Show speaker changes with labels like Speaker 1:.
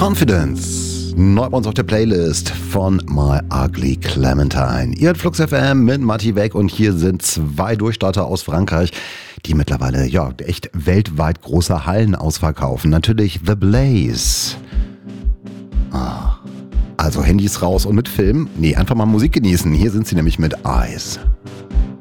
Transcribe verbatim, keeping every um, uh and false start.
Speaker 1: Confidence. Neu bei uns auf der Playlist von My Ugly Clementine. Ihr hört Flux F M mit Matti Weg und hier sind zwei Durchstarter aus Frankreich, die mittlerweile ja echt weltweit große Hallen ausverkaufen. Natürlich The Blaze. Ah. Also Handys raus und mit Film. Nee, einfach mal Musik genießen. Hier sind sie nämlich mit Eyes.